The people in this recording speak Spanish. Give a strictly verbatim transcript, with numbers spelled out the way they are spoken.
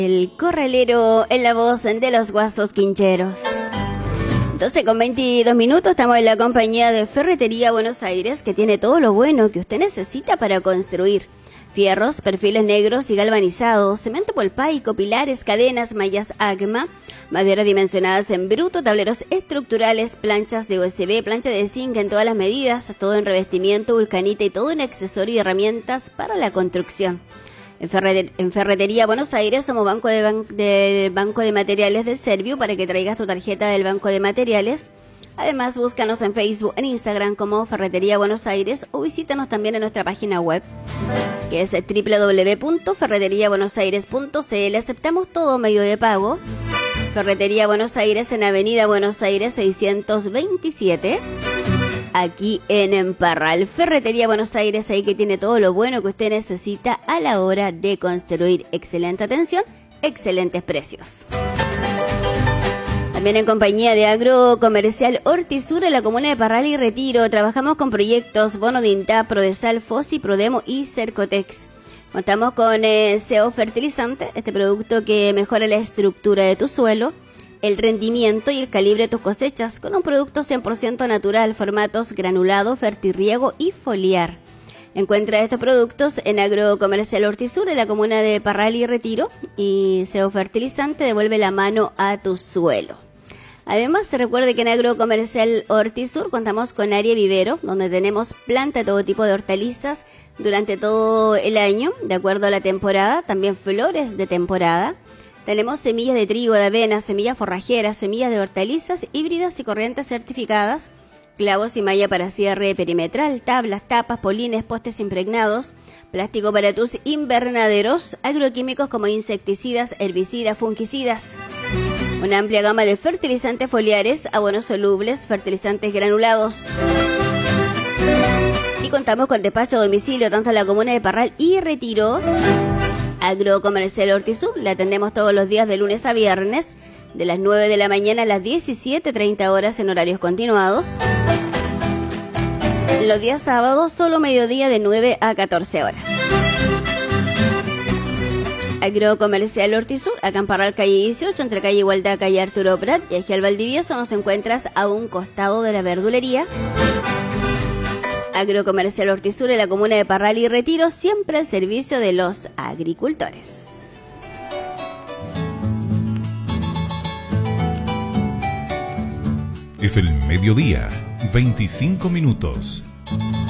El corralero en la voz de los guasos quincheros. doce con veintidós minutos, estamos en la compañía de Ferretería Buenos Aires, que tiene todo lo bueno que usted necesita para construir. Fierros, perfiles negros y galvanizados, cemento polpaico, pilares, cadenas, mallas ACMA, madera dimensionadas en bruto, tableros estructurales, planchas de U S B, plancha de zinc en todas las medidas, todo en revestimiento, vulcanita y todo en accesorio y herramientas para la construcción. En, Ferret en Ferretería Buenos Aires somos banco de, ban de banco de materiales del Serviu para que traigas tu tarjeta del banco de materiales. Además, búscanos en Facebook, en Instagram como Ferretería Buenos Aires o visítanos también en nuestra página web, que es doble u doble u doble u punto ferretería buenos aires punto c l. Aceptamos todo medio de pago. Ferretería Buenos Aires en Avenida Buenos Aires seiscientos veintisiete, aquí en Emparral. Ferretería Buenos Aires, ahí que tiene todo lo bueno que usted necesita a la hora de construir. Excelente atención, excelentes precios. También en compañía de Agrocomercial Hortisur en la comuna de Parral y Retiro. Trabajamos con proyectos Bono de INTA, Prodesal, Fossi, Prodemo y Cercotex. Contamos con eh, C E O Fertilizante, este producto que mejora la estructura de tu suelo, el rendimiento y el calibre de tus cosechas, con un producto cien por ciento natural, formatos granulado, fertirriego y foliar. Encuentra estos productos en Agrocomercial Hortisur en la comuna de Parral y Retiro, y C E O Fertilizante devuelve la mano a tu suelo. Además, se recuerde que en Agrocomercial Hortisur contamos con área vivero, donde tenemos planta de todo tipo de hortalizas durante todo el año, de acuerdo a la temporada, también flores de temporada. Tenemos semillas de trigo, de avena, semillas forrajeras, semillas de hortalizas híbridas y corrientes certificadas, clavos y malla para cierre perimetral, tablas, tapas, polines, postes impregnados, plástico para tus invernaderos, agroquímicos como insecticidas, herbicidas, fungicidas. Una amplia gama de fertilizantes foliares, abonos solubles, fertilizantes granulados. Y contamos con despacho a domicilio tanto en la comuna de Parral y Retiro. Agrocomercial Hortisur, la atendemos todos los días de lunes a viernes, de las nueve de la mañana a las diecisiete treinta horas en horarios continuados. Los días sábados solo mediodía de nueve a catorce horas. Agrocomercial Hortisur, acá en Parral, calle dieciocho, entre calle Igualdad, calle Arturo Prat y Eje al Valdivieso, nos encuentras a un costado de la verdulería. Agrocomercial Hortisur en la comuna de Parral y Retiro, siempre al servicio de los agricultores. Es el mediodía, veinticinco minutos.